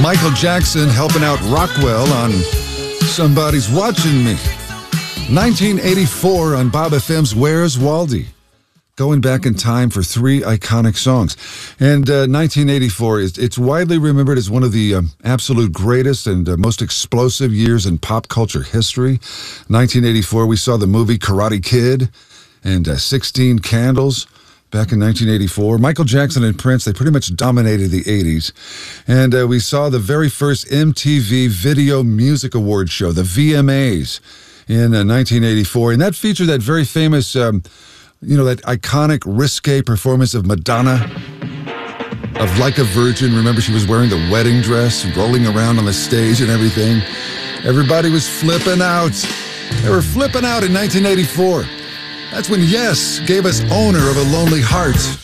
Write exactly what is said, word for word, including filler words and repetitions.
Michael Jackson helping out Rockwell on Somebody's Watching Me. nineteen eighty-four on Bob F M's Where's Waldy? Going back in time for three iconic songs. And uh, nineteen eighty-four, is it's widely remembered as one of the um, absolute greatest and uh, most explosive years in pop culture history. nineteen eighty-four, we saw the movie Karate Kid and uh, sixteen Candles. Back in nineteen eighty-four, Michael Jackson and Prince, they pretty much dominated the eighties. And uh, we saw the very first M T V Video Music Awards show, the V M As, in uh, nineteen eighty-four. And that featured that very famous, um, you know, that iconic risque performance of Madonna, of Like a Virgin. Remember, she was wearing the wedding dress, rolling around on the stage and everything. Everybody was flipping out. They were flipping out in nineteen eighty-four. That's when Yes gave us Owner of a Lonely Heart.